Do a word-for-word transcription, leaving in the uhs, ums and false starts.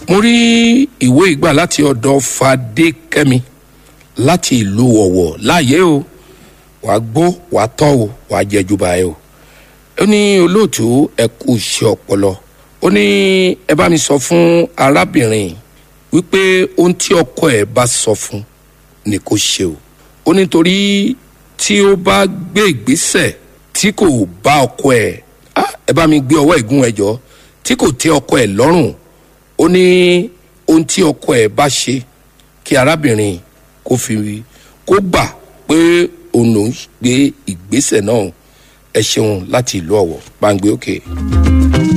mo rí ìwé ìgbà láti ọ̀dọ̀ Fadékẹ́mi láti ìlú Ọ̀wọ̀ láàyè o wàá gbọ́ wàá tọ́ o wàá jẹjú báyìí o. ó ní olóòtú ẹ kú iṣẹ́ ọpọlọ. ó ní ẹ bá mi sọ fún arábìnrin wípé ohun tí ọkọ ẹ̀ bá sọ fún ni kó ṣe o. ó nítorí tí ó bá gbé ìgbésẹ̀ tí kò bá ọkọ ẹ̀ ẹ bá mi gbé ọwọ́ ìgún ẹjọ́ tí kò tẹ́ ọkọ ẹ̀ lọ́rùn. ó ní ohun tí ọkọ ẹ̀ bá ṣe kí arábìnrin kó fi kó gbà pé òun ló ń gbé ìgbésẹ̀ náà. ẹ ṣeun láti ìlú Ọ̀wọ̀ bá ń gbé òkè. Okay.